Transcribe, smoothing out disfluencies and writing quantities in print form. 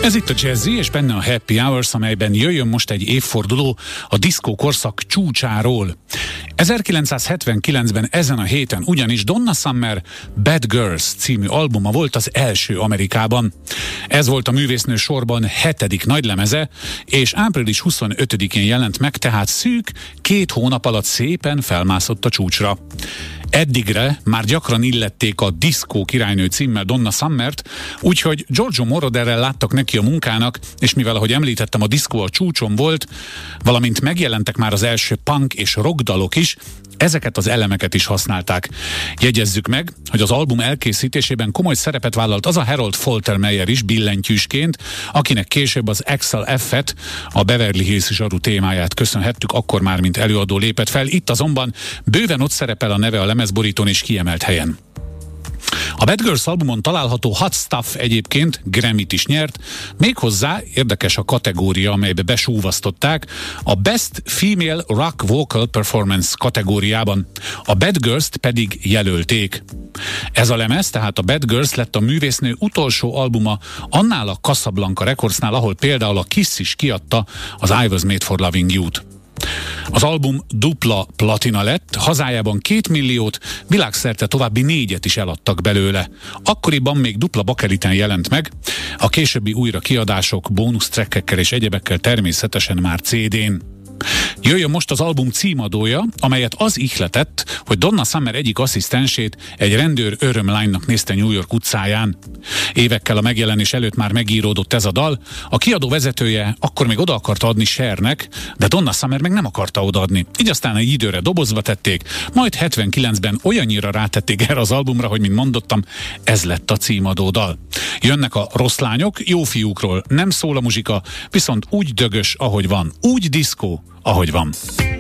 Ez itt a Jazzy, és benne a Happy Hours, amelyben jöjjön most egy évforduló a diszkó korszak csúcsáról. 1979-ben ezen a héten ugyanis Donna Summer Bad Girls című albuma volt az első Amerikában. Ez volt a művésznő sorban 7. nagylemeze, és április 25-én jelent meg, tehát szűk 2 hónap alatt szépen felmászott a csúcsra. Eddigre már gyakran illették a diszkó királynő címmel Donna Summert, úgyhogy Giorgio Moroderrel láttak neki a munkának, és mivel, ahogy említettem, a diszkó a csúcson volt, valamint megjelentek már az első punk és rock dalok is, ezeket az elemeket is használták. Jegyezzük meg, hogy az album elkészítésében komoly szerepet vállalt az a Harold Faltermeyer is billentyűsként, akinek később az Axel F-et, a Beverly Hills zsaru témáját köszönhettük, akkor már mint előadó lépett fel. Itt azonban bőven ott szerepel a neve a lemezborítón és kiemelt helyen. A Bad Girls albumon található Hot Stuff egyébként Grammy-t is nyert, méghozzá érdekes a kategória, amelybe besúvasztották, a Best Female Rock Vocal Performance kategóriában. A Bad Girls-t pedig jelölték. Ez a lemez, tehát a Bad Girls lett a művésznő utolsó albuma annál a Casablanca Recordsnál, ahol például a Kiss is kiadta az I Was Made for Loving You-t. Az album dupla platina lett, hazájában 2 milliót, világszerte további 4-et is eladtak belőle. Akkoriban még dupla bakeliten jelent meg, a későbbi újrakiadások, bónusztrekkekkel és egyebekkel természetesen már CD-n. Jöjjön most az album címadója, amelyet az ihletett, hogy Donna Summer egyik asszisztensét egy rendőr örömlánynak nézte New York utcáján. Évekkel a megjelenés előtt már megíródott ez a dal, a kiadó vezetője akkor még oda akarta adni Chernek, de Donna Summer meg nem akarta odaadni. Így aztán egy időre dobozba tették, majd 79-ben olyannyira rátették erre az albumra, hogy mint mondottam, ez lett a címadó dal. Jönnek a rossz lányok, jó fiúkról nem szól a muzsika, viszont úgy dögös, ahogy van, úgy diszkó, ahogy van.